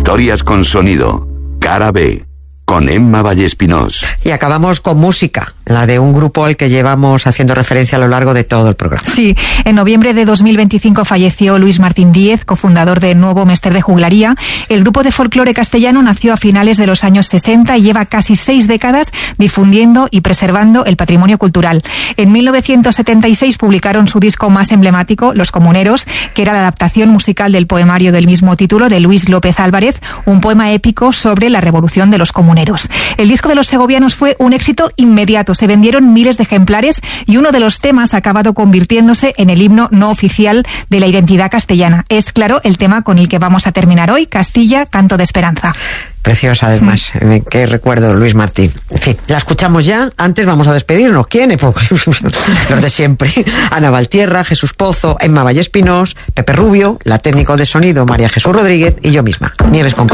Historias con sonido. Cara B. Con Emma Vallespinós. Y acabamos con música, la de un grupo al que llevamos haciendo referencia a lo largo de todo el programa. Sí, en noviembre de 2025 falleció Luis Martín Díez, cofundador de Nuevo Mester de Juglaría. El grupo de folclore castellano nació a finales de los años 60 y lleva casi 6 décadas difundiendo y preservando el patrimonio cultural. En 1976 publicaron su disco más emblemático, Los Comuneros, que era la adaptación musical del poemario del mismo título de Luis López Álvarez, un poema épico sobre la revolución de los comuneros. El disco de los segovianos fue un éxito inmediato, se vendieron miles de ejemplares y uno de los temas ha acabado convirtiéndose en el himno no oficial de la identidad castellana. Es, claro, el tema con el que vamos a terminar hoy, Castilla, Canto de Esperanza. Preciosa, además. Qué recuerdo, Luis Martín. En fin, la escuchamos ya. Antes vamos a despedirnos. ¿Quiénes? Los de siempre. Ana Valtierra, Jesús Pozo, Emma Vallespinós, Pepe Rubio, la técnico de sonido María Jesús Rodríguez y yo misma, Nieves con